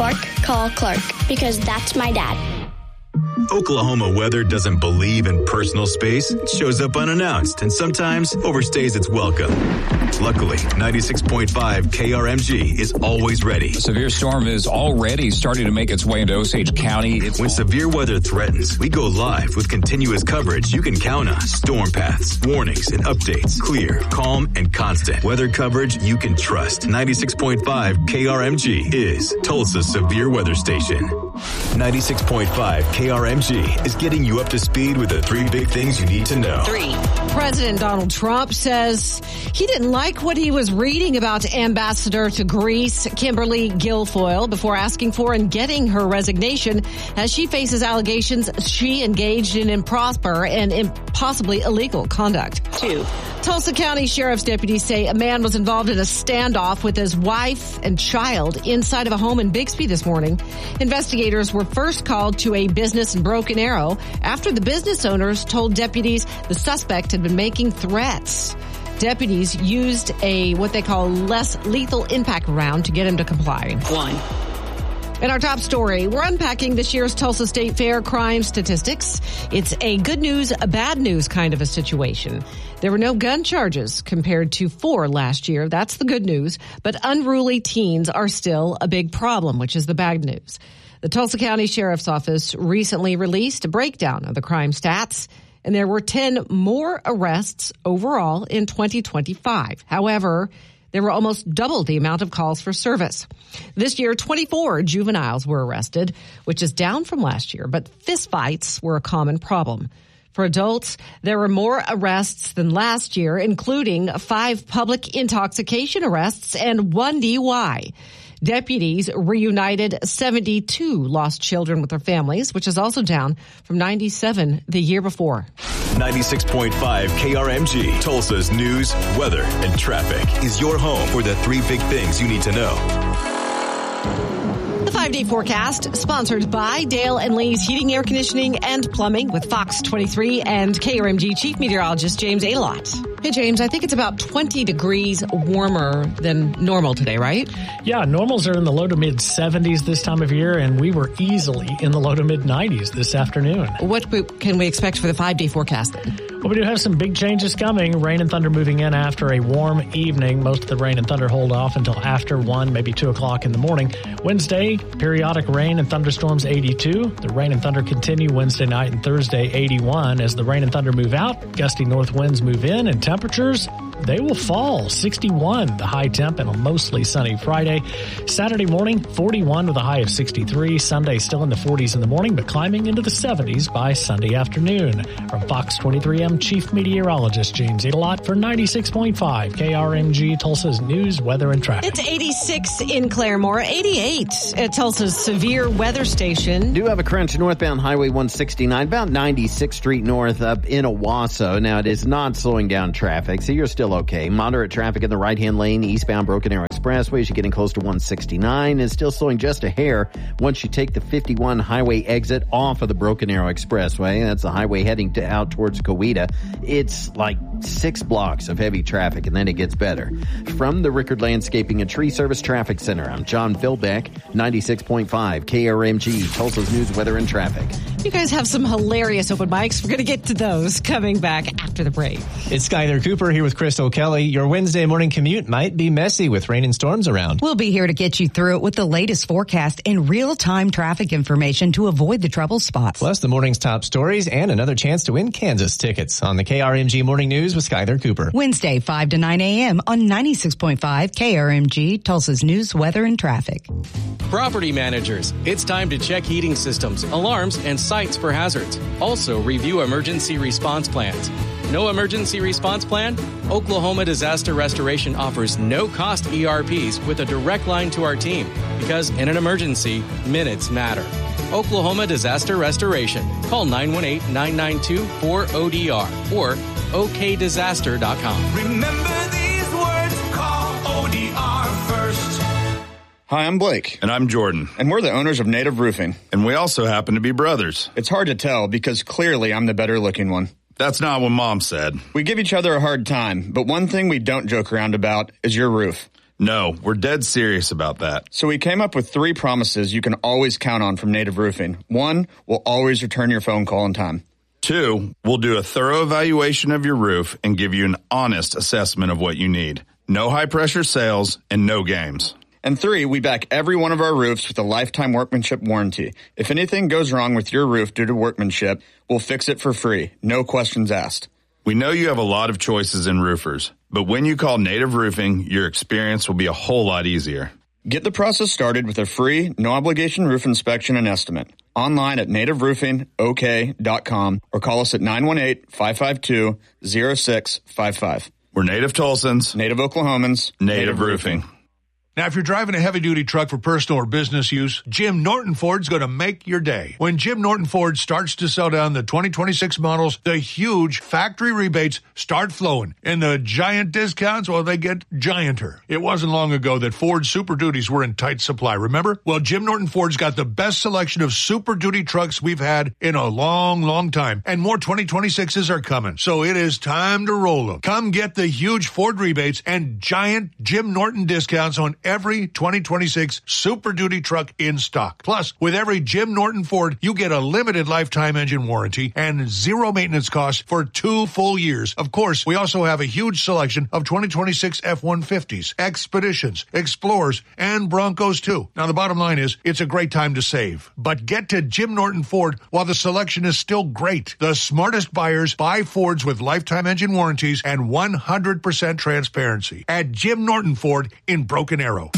bark, call Clark, because that's my dad. Oklahoma weather doesn't believe in personal space. It shows up unannounced and sometimes overstays its welcome. Luckily, 96.5 KRMG is always ready. A severe storm is already starting to make its way into Osage County. When severe weather threatens, we go live with continuous coverage you can count on. Storm paths, warnings, and updates. Clear, calm, and constant. Weather coverage you can trust. 96.5 KRMG is Tulsa's severe weather station. 96.5 KRMG is getting you up to speed with the 3 big things you need to know. 3. President Donald Trump says he didn't like what he was reading about Ambassador to Greece, Kimberly Guilfoyle, before asking for and getting her resignation as she faces allegations she engaged in improper and possibly illegal conduct. 2. Tulsa County Sheriff's deputies say a man was involved in a standoff with his wife and child inside of a home in Bixby this morning. Investigators were first called to a business in Broken Arrow after the business owners told deputies the suspect had been making threats. Deputies used a what they call less lethal impact round to get him to comply. 1. In our top story, we're unpacking this year's Tulsa State Fair crime statistics. It's a good news, a bad news kind of a situation. There were no gun charges compared to 4 last year. That's the good news. But unruly teens are still a big problem, which is the bad news. The Tulsa County Sheriff's Office recently released a breakdown of the crime stats, and there were 10 more arrests overall in 2025. However, there were almost double the amount of calls for service. This year, 24 juveniles were arrested, which is down from last year, but fistfights were a common problem. For adults, there were more arrests than last year, including 5 public intoxication arrests and 1 DUI. Deputies reunited 72 lost children with their families, which is also down from 97 the year before. 96.5 KRMG, Tulsa's news, weather, and traffic is your home for the 3 big things you need to know. The 5-day forecast, sponsored by Dale and Lee's Heating, Air Conditioning, and Plumbing with Fox 23 and KRMG Chief Meteorologist James Adelot. Hey, James, I think it's about 20 degrees warmer than normal today, right? Yeah, normals are in the low to mid 70s this time of year, and we were easily in the low to mid 90s this afternoon. What can we expect for the 5-day forecast then? Well, we do have some big changes coming. Rain and thunder moving in after a warm evening. Most of the rain and thunder hold off until after 1, maybe 2 o'clock in the morning. Wednesday, periodic rain and thunderstorms 82. The rain and thunder continue Wednesday night and Thursday 81. As the rain and thunder move out, gusty north winds move in, and temperatures, they will fall. 61, the high temp, and a mostly sunny Friday. Saturday morning, 41 with a high of 63. Sunday still in the 40s in the morning, but climbing into the 70s by Sunday afternoon. From Fox 23M Chief Meteorologist James Adelot for 96.5 KRMG, Tulsa's news, weather, and traffic. It's 86 in Claremore, 88 at Tulsa's severe weather station. Do have a crunch northbound Highway 169, about 96th Street North up in Owasso. Now, it is not slowing down traffic, so you're still okay. Moderate traffic in the right-hand lane, eastbound Broken Arrow Expressway as you're getting close to 169, and still slowing just a hair once you take the 51 highway exit off of the Broken Arrow Expressway. That's the highway heading out towards Coweta. It's like 6 blocks of heavy traffic, and then it gets better. From the Rickard Landscaping and Tree Service Traffic Center, I'm John Philbeck, 96.5 KRMG, Tulsa's news, weather, and traffic. You guys have some hilarious open mics. We're going to get to those coming back after the break. It's Skyler Cooper here with Crystal Kelly. Your Wednesday morning commute might be messy with rain and storms around. We'll be here to get you through it with the latest forecast and real-time traffic information to avoid the trouble spots. Plus the morning's top stories and another chance to win Kansas tickets on the KRMG Morning News with Skyler Cooper. Wednesday, 5 to 9 a.m. on 96.5 KRMG, Tulsa's news, weather, and traffic. Property managers, it's time to check heating systems, alarms, and sites for hazards. Also, review emergency response plans. No emergency response plan? Oklahoma Disaster Restoration offers no-cost ERPs with a direct line to our team because in an emergency, minutes matter. Oklahoma Disaster Restoration. Call 918-992-4ODR or okdisaster.com. Remember these words, call ODR first. Hi, I'm Blake. And I'm Jordan. And we're the owners of Native Roofing. And we also happen to be brothers. It's hard to tell because clearly I'm the better looking one. That's not what Mom said. We give each other a hard time, but one thing we don't joke around about is your roof. No, we're dead serious about that. So we came up with 3 promises you can always count on from Native Roofing. 1, we'll always return your phone call in time. 2, we'll do a thorough evaluation of your roof and give you an honest assessment of what you need. No high-pressure sales and no games. And 3, we back every one of our roofs with a lifetime workmanship warranty. If anything goes wrong with your roof due to workmanship, we'll fix it for free. No questions asked. We know you have a lot of choices in roofers, but when you call Native Roofing, your experience will be a whole lot easier. Get the process started with a free, no-obligation roof inspection and estimate. Online at nativeroofingok.com or call us at 918-552-0655. We're Native Tulsans. Native Oklahomans. Native Roofing. Now, if you're driving a heavy-duty truck for personal or business use, Jim Norton Ford's going to make your day. When Jim Norton Ford starts to sell down the 2026 models, the huge factory rebates start flowing. And the giant discounts, well, they get gianter. It wasn't long ago that Ford Super Duties were in tight supply, remember? Well, Jim Norton Ford's got the best selection of Super Duty trucks we've had in a long, long time. And more 2026s are coming. So it is time to roll them. Come get the huge Ford rebates and giant Jim Norton discounts on every 2026 Super Duty truck in stock. Plus, with every Jim Norton Ford, you get a limited lifetime engine warranty and 0 maintenance costs for 2 full years. Of course, we also have a huge selection of 2026 F-150s, Expeditions, Explorers, and Broncos too. Now, the bottom line is, it's a great time to save. But get to Jim Norton Ford while the selection is still great. The smartest buyers buy Fords with lifetime engine warranties and 100% transparency at Jim Norton Ford in Broken Arrow. Big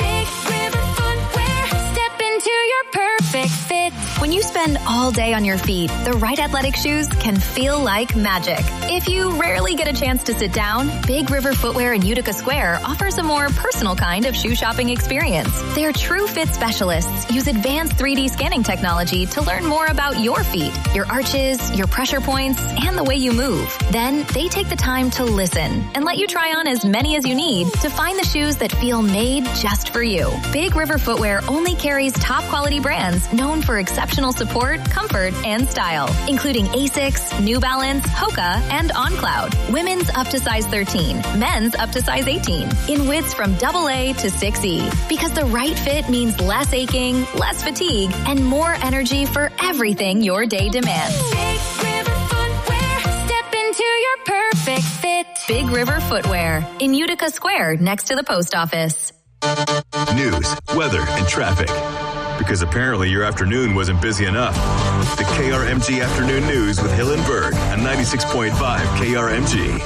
River Footwear, step into your perfect fit. When you spend all day on your feet, the right athletic shoes can feel like magic. If you rarely get a chance to sit down, Big River Footwear in Utica Square offers a more personal kind of shoe shopping experience. Their true fit specialists use advanced 3D scanning technology to learn more about your feet, your arches, your pressure points, and the way you move. Then they take the time to listen and let you try on as many as you need to find the shoes that feel made just for you. Big River Footwear only carries top quality brands known for exceptional support, comfort, and style, including Asics, New Balance, Hoka, and OnCloud. Women's up to size 13, men's up to size 18, in widths from AA to 6E. Because the right fit means less aching, less fatigue, and more energy for everything your day demands. Big River Footwear, step into your perfect fit. Big River Footwear in Utica Square next to the post office. News, weather, and traffic. Because apparently your afternoon wasn't busy enough. The KRMG Afternoon News with Hill and Berg on 96.5 KRMG.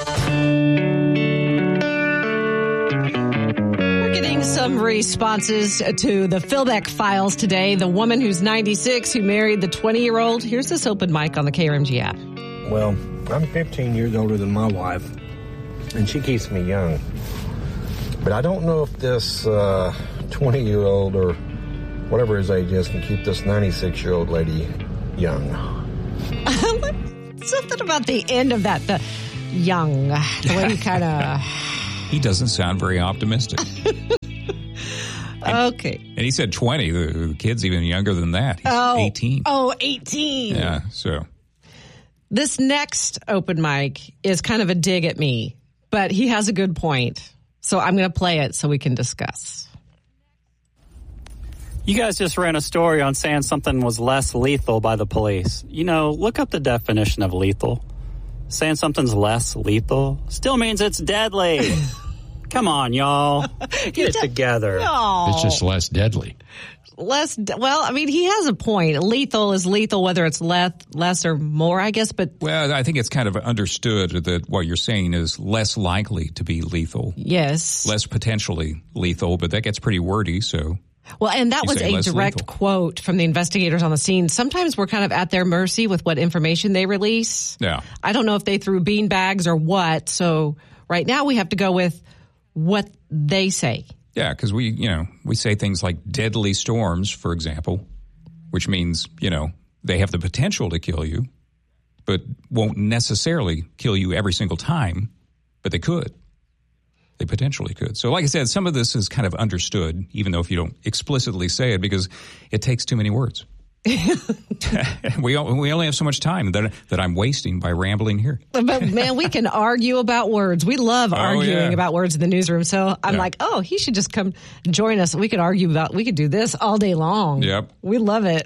We're getting some responses to the Philbeck files today. The woman who's 96 who married the 20-year-old. Here's this open mic on the KRMG app. Well, I'm 15 years older than my wife, and she keeps me young. But I don't know if this 20-year-old or whatever his age is can keep this 96-year-old lady young. Something about the end of that, the young, the way he kind of... He doesn't sound very optimistic. Okay. And he said 20. The kid's even younger than that. He's 18. Oh, 18. Yeah, so... This next open mic is kind of a dig at me, but he has a good point. So I'm going to play it so we can discuss. You guys just ran a story on saying something was less lethal by the police. You know, look up the definition of lethal. Saying something's less lethal still means it's deadly. Come on, y'all. Get it together. No. It's just less deadly. Well, I mean, he has a point. Lethal is lethal, whether it's less or more, I guess. But well, I think it's kind of understood that what you're saying is less likely to be lethal. Yes. Less potentially lethal, but that gets pretty wordy, so... Well, and that was a direct quote from the investigators on the scene. Sometimes we're kind of at their mercy with what information they release. Yeah. I don't know if they threw bean bags or what. So right now we have to go with what they say. Yeah, because we say things like deadly storms, for example, which means, they have the potential to kill you, but won't necessarily kill you every single time, but they could. They potentially could. So like I said, some of this is kind of understood, even though if you don't explicitly say it, because it takes too many words. We only have so much time that I'm wasting by rambling here. But, man, we can argue about words. We love arguing about words in the newsroom. So I'm like, he should just come join us. We could we could do this all day long. Yep. We love it.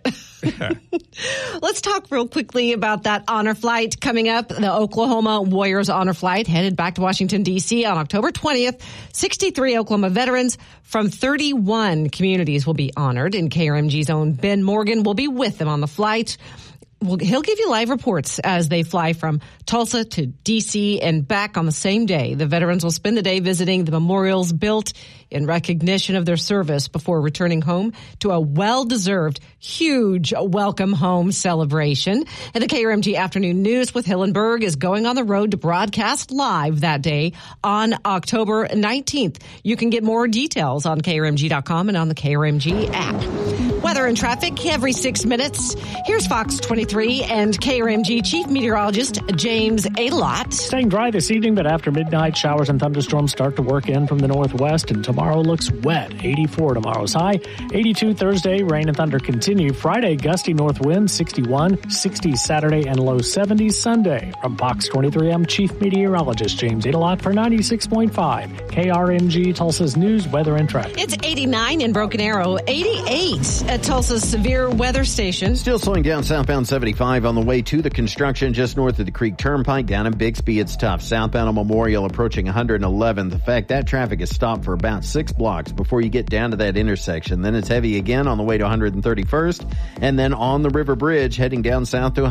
Let's talk real quickly about that honor flight coming up. The Oklahoma Warriors honor flight headed back to Washington, D.C. on October 20th. 63 Oklahoma veterans from 31 communities will be honored, and KRMG's own Ben Morgan will be with them on the flight. He'll give you live reports as they fly from Tulsa to D.C. and back on the same day. The veterans will spend the day visiting the memorials built in recognition of their service before returning home to a well-deserved, huge welcome home celebration. And the KRMG Afternoon News with Hillenberg is going on the road to broadcast live that day on October 19th. You can get more details on KRMG.com and on the KRMG app. Weather and traffic every 6 minutes. Here's Fox 23 and KRMG Chief Meteorologist James Adelot. Staying dry this evening, but after midnight, showers and thunderstorms start to work in from the northwest, and tomorrow looks wet. 84 tomorrow's high. 82 Thursday, rain and thunder continue. Friday, gusty north wind, 61. 60 Saturday and low 70s Sunday. From Fox 23, I'm Chief Meteorologist James Adelot for 96.5 KRMG, Tulsa's news, weather, and traffic. It's 89 in Broken Arrow, 88 at Tulsa's severe weather station. Still slowing down southbound 75 on the way to the construction just north of the Creek Turnpike. Down in Bixby, it's tough. Southbound on Memorial approaching 111th. In fact, that traffic is stopped for about 6 blocks before you get down to that intersection. Then it's heavy again on the way to 131st, and then on the River Bridge heading down south to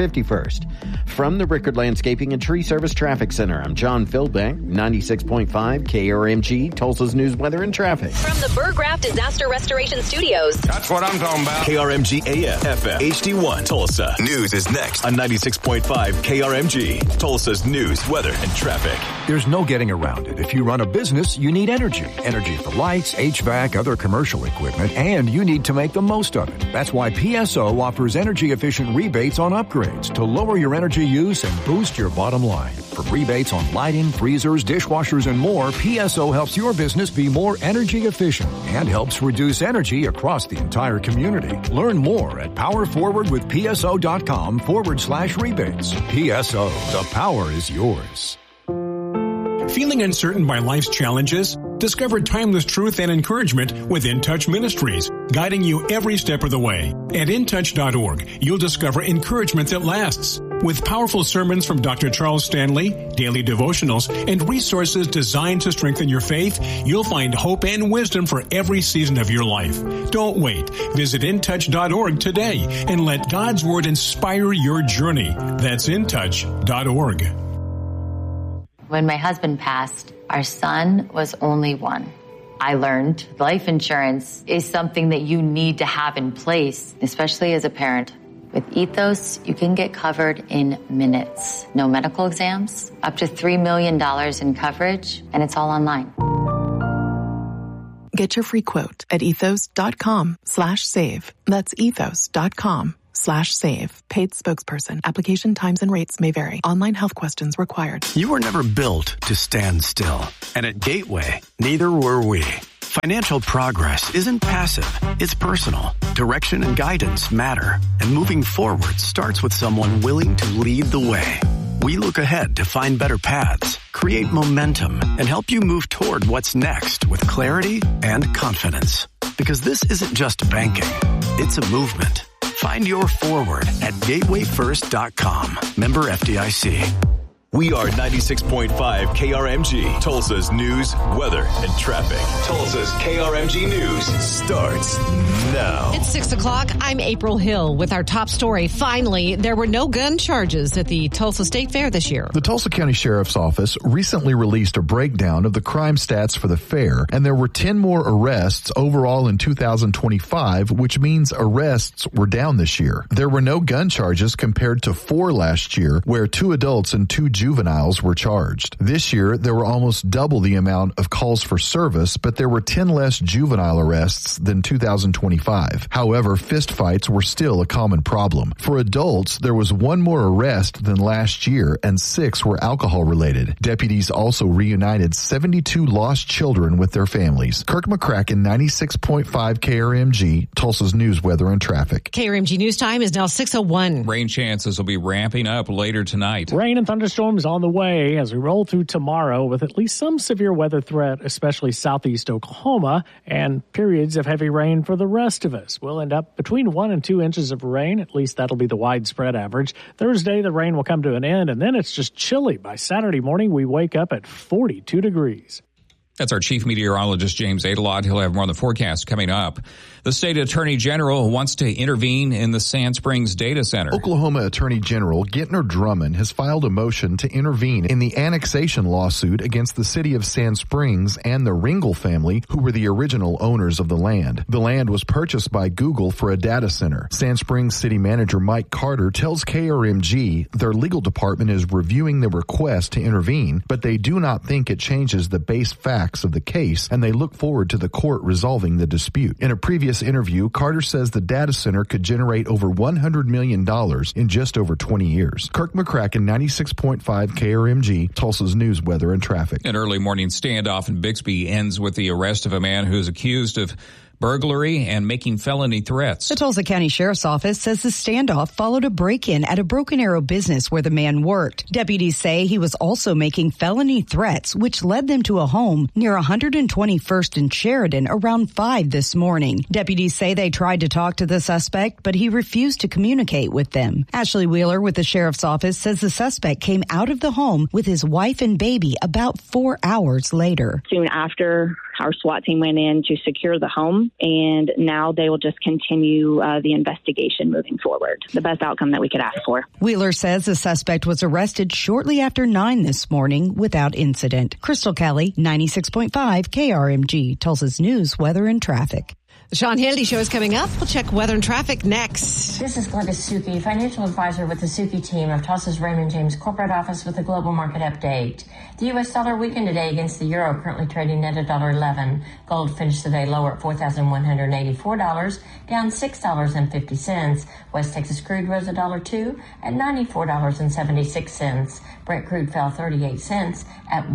151st. From the Rickard Landscaping and Tree Service Traffic Center, I'm John Philbeck, 96.5 KRMG, Tulsa's news, weather, and traffic. From the Burgraft Disaster Restoration Studios. That's what I'm talking about. KRMG AM, FM, HD1, Tulsa. News is next on 96.5 KRMG, Tulsa's news, weather, and traffic. There's no getting around it. If you run a business, you need energy. Energy for lights, HVAC, other commercial equipment, and you need to make the most of it. That's why PSO offers energy-efficient rebates on upgrades to lower your energy use and boost your bottom line. For rebates on lighting, freezers, dishwashers, and more, PSO helps your business be more energy efficient and helps reduce energy across the entire community. Learn more at powerforwardwithpso.com/rebates. PSO, the power is yours. Feeling uncertain by life's challenges? Discover timeless truth and encouragement with InTouch Ministries, guiding you every step of the way. At InTouch.org, you'll discover encouragement that lasts. With powerful sermons from Dr. Charles Stanley, daily devotionals, and resources designed to strengthen your faith, you'll find hope and wisdom for every season of your life. Don't wait. Visit InTouch.org today and let God's Word inspire your journey. That's InTouch.org. When my husband passed, our son was only 1. I learned life insurance is something that you need to have in place, especially as a parent. With Ethos, you can get covered in minutes. No medical exams, up to $3 million in coverage, and it's all online. Get your free quote at ethos.com/save. That's ethos.com/save. Paid spokesperson. Application times and rates may vary. Online health questions required. You were never built to stand still. And at Gateway, neither were we. Financial progress isn't passive, it's personal. Direction and guidance matter, and moving forward starts with someone willing to lead the way. We look ahead to find better paths, create momentum, and help you move toward what's next with clarity and confidence. Because this isn't just banking, it's a movement. Find your forward at gatewayfirst.com. Member FDIC. We are 96.5 KRMG, Tulsa's news, weather, and traffic. Tulsa's KRMG News starts now. It's 6 o'clock. I'm April Hill with our top story. Finally, there were no gun charges at the Tulsa State Fair this year. The Tulsa County Sheriff's Office recently released a breakdown of the crime stats for the fair, and there were 10 more arrests overall in 2025, which means arrests were down this year. There were no gun charges compared to 4 last year, where 2 adults and 2 juveniles juveniles were charged. This year, there were almost double the amount of calls for service, but there were 10 less juvenile arrests than 2025. However, fistfights were still a common problem. For adults, there was one more arrest than last year, and 6 were alcohol-related. Deputies also reunited 72 lost children with their families. Kirk McCracken, 96.5 KRMG, Tulsa's news, weather, and traffic. KRMG News Time is now 6:01. Rain chances will be ramping up later tonight. Rain and thunderstorms on the way as we roll through tomorrow with at least some severe weather threat, especially southeast Oklahoma, and periods of heavy rain for the rest of us. We'll end up between 1 and 2 inches of rain. At least that'll be the widespread average. Thursday, the rain will come to an end, and then it's just chilly. By Saturday morning, we wake up at 42 degrees. That's our chief meteorologist, James Adelot. He'll have more on the forecast coming up. The state attorney general wants to intervene in the Sand Springs data center. Oklahoma Attorney General Gentner Drummond has filed a motion to intervene in the annexation lawsuit against the city of Sand Springs and the Ringel family, who were the original owners of the land. The land was purchased by Google for a data center. Sand Springs City Manager Mike Carter tells KRMG their legal department is reviewing the request to intervene, but they do not think it changes the base facts of the case, and they look forward to the court resolving the dispute. In a previous interview, Carter says the data center could generate over $100 million in just over 20 years. Kirk McCracken, 96.5 KRMG, Tulsa's news, weather, and traffic. An early morning standoff in Bixby ends with the arrest of a man who is accused of burglary and making felony threats. The Tulsa County Sheriff's Office says the standoff followed a break-in at a Broken Arrow business where the man worked. Deputies say he was also making felony threats, which led them to a home near 121st and Sheridan around 5 this morning. Deputies say they tried to talk to the suspect, but he refused to communicate with them. Ashley Wheeler with the Sheriff's Office says the suspect came out of the home with his wife and baby about 4 hours later. Soon after, our SWAT team went in to secure the home, and now they will just continue the investigation moving forward. The best outcome that we could ask for. Wheeler says the suspect was arrested shortly after 9 this morning without incident. Crystal Kelly, 96.5 KRMG, Tulsa's news, weather, and traffic. The Sean Hannity Show is coming up. We'll check weather and traffic next. This is Glenda Suki, financial advisor with the Suki team of Tulsa's Raymond James corporate office with a global market update. The U.S. dollar weakened today against the euro, currently trading at $1.11. Gold finished the day lower at $4,184, down $6.50. West Texas crude rose $1.02 at $94.76. Brent crude fell 38 cents at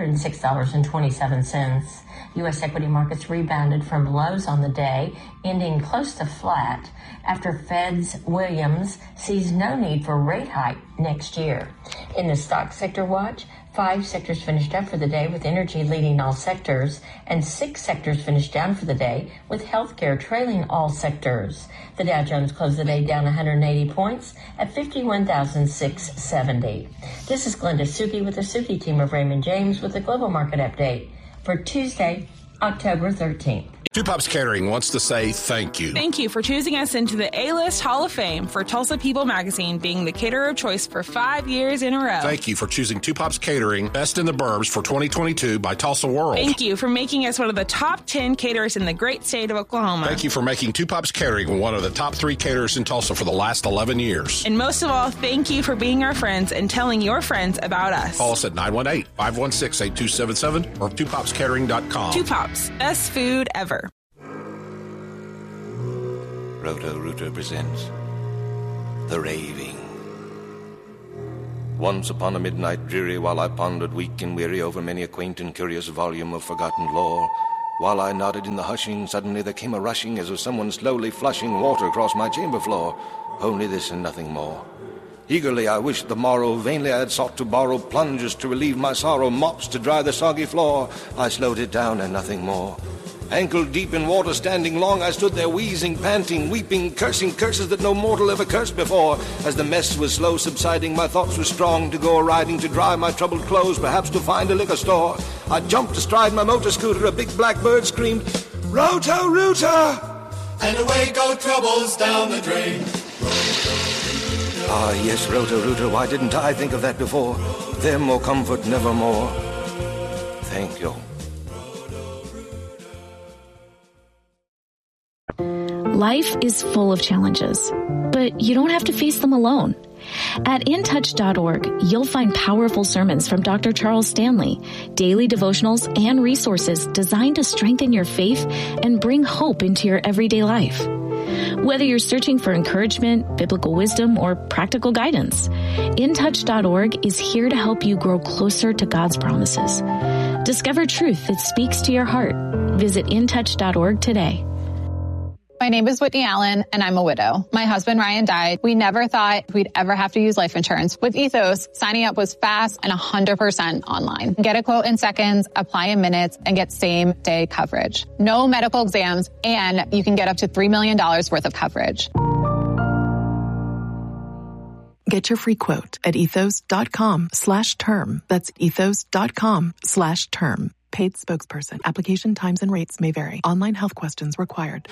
$106.27. U.S. equity markets rebounded from lows on the day, ending close to flat after Fed's Williams sees no need for rate hike next year. In the stock sector watch, 5 sectors finished up for the day, with energy leading all sectors, and 6 sectors finished down for the day, with healthcare trailing all sectors. The Dow Jones closed the day down 180 points at 51,670. This is Glenda Suki with the Suki team of Raymond James with the Global Market Update for Tuesday, October 13th. Two Pops Catering wants to say thank you. Thank you for choosing us into the A-List Hall of Fame for Tulsa People Magazine, being the caterer of choice for 5 years in a row. Thank you for choosing Two Pops Catering Best in the Burbs for 2022 by Tulsa World. Thank you for making us one of the top 10 caterers in the great state of Oklahoma. Thank you for making Two Pops Catering one of the top 3 caterers in Tulsa for the last 11 years. And most of all, thank you for being our friends and telling your friends about us. Call us at 918-516-8277 or twopopscatering.com. Two Pops, best food ever. Roto-Rooter presents The Raving. Once upon a midnight dreary, while I pondered weak and weary over many a quaint and curious volume of forgotten lore, while I nodded in the hushing, suddenly there came a rushing as of someone slowly flushing water across my chamber floor. Only this and nothing more. Eagerly I wished the morrow, vainly I had sought to borrow plungers to relieve my sorrow, mops to dry the soggy floor. I slowed it down and nothing more. Ankle deep in water, standing long, I stood there wheezing, panting, weeping, cursing curses that no mortal ever cursed before. As the mess was slow subsiding, my thoughts were strong to go a-riding, to dry my troubled clothes, perhaps to find a liquor store. I jumped astride my motor scooter, a big black bird screamed, Roto-Rooter! And away go troubles down the drain. Ah, yes, Roto-Rooter, why didn't I think of that before? Them or comfort nevermore. Thank you. Life is full of challenges, but you don't have to face them alone. At intouch.org, you'll find powerful sermons from Dr. Charles Stanley, daily devotionals, and resources designed to strengthen your faith and bring hope into your everyday life. Whether you're searching for encouragement, biblical wisdom, or practical guidance, intouch.org is here to help you grow closer to God's promises. Discover truth that speaks to your heart. Visit intouch.org today. My name is Whitney Allen, and I'm a widow. My husband, Ryan, died. We never thought we'd ever have to use life insurance. With Ethos, signing up was fast and 100% online. Get a quote in seconds, apply in minutes, and get same-day coverage. No medical exams, and you can get up to $3 million worth of coverage. Get your free quote at ethos.com/term. That's ethos.com/term. Paid spokesperson. Application times and rates may vary. Online health questions required.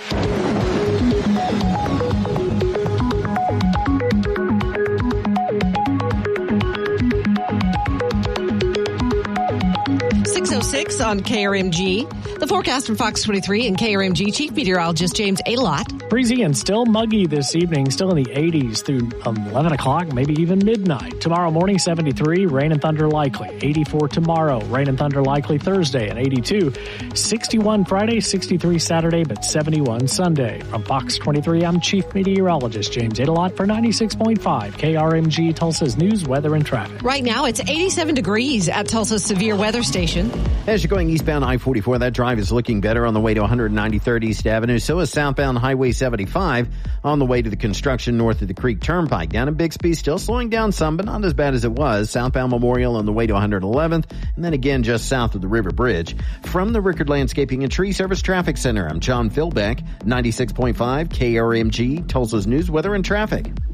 On KRMG. The forecast from Fox 23 and KRMG Chief Meteorologist James Alott. Breezy and still muggy this evening, still in the 80s through 11 o'clock, maybe even midnight. Tomorrow morning, 73, rain and thunder likely. 84 tomorrow, rain and thunder likely Thursday at 82. 61 Friday, 63 Saturday, but 71 Sunday. From Fox 23, I'm Chief Meteorologist James Alott for 96.5 KRMG, Tulsa's news, weather, and traffic. Right now, it's 87 degrees at Tulsa's severe weather station. As you're going eastbound I-44, that drive is looking better on the way to 193rd East Avenue. So is southbound Highway 75 on the way to the construction north of the Creek Turnpike. Down in Bixby, still slowing down some, but not as bad as it was. Southbound Memorial on the way to 111th, and then again just south of the River Bridge. From the Rickard Landscaping and Tree Service Traffic Center, I'm John Philbeck, 96.5 KRMG, Tulsa's news, weather, and traffic.